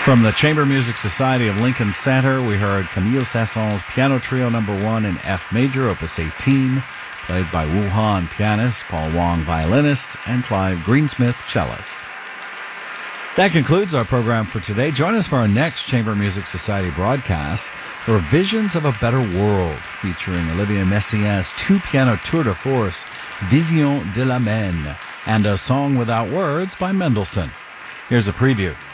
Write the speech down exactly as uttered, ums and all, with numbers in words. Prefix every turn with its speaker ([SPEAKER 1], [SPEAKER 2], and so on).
[SPEAKER 1] From the Chamber Music Society of Lincoln Center, we heard Camille Saint-Saëns' Piano Trio Number One in F Major, Opus eighteen, played by Wu Han, pianist, Paul Wong, violinist, and Clive Greensmith, cellist. That concludes our program for today. Join us for our next Chamber Music Society broadcast for Visions of a Better World, featuring Olivier Messiaen's two-piano tour de force, Vision de la Main, and A Song Without Words by Mendelssohn. Here's a preview.